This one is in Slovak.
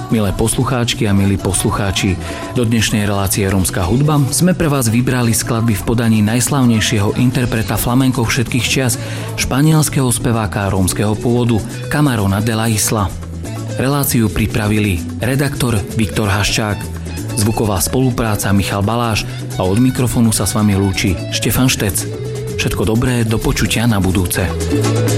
Milé poslucháčky a milí poslucháči, do dnešnej relácie Rómska hudba sme pre vás vybrali skladby v podaní najslávnejšieho interpreta flamenco všetkých čias, španielského speváka rómskeho pôvodu Camarona de la Isla. Reláciu pripravili redaktor Viktor Haščák, zvuková spolupráca Michal Baláš a od mikrofónu sa s vami lúči Štefan Štec. Všetko dobré, do počutia na budúce.